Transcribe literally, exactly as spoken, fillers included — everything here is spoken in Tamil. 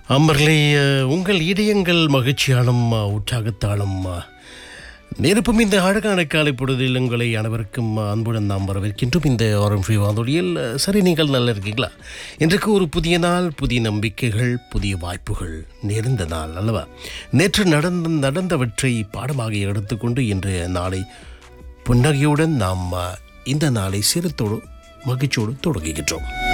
அமர்லே உங்கள் இதயங்கள் மகிழ்ச்சியாலும் உற்சாகத்தாலும் நெருப்பும் இந்த அழகான காலை பொழுதில் உங்களை அனைவருக்கும் அன்புடன் நாம் வரவேற்கின்றோம். இந்த ஆரம்பி வானொலியில் சரி, நீங்கள் நல்லா இருக்கீங்களா? இன்றைக்கு ஒரு புதிய நாள், புதிய நம்பிக்கைகள், புதிய வாய்ப்புகள் நிறைந்த நாள் அல்லவா? நேற்று நடந்த நடந்தவற்றை பாடமாக எடுத்துக்கொண்டு இன்றைய நாளை புன்னகையுடன் நாம் இந்த நாளை சிரத்தோடு மகிழ்ச்சியோடு தொடங்குகின்றோம்.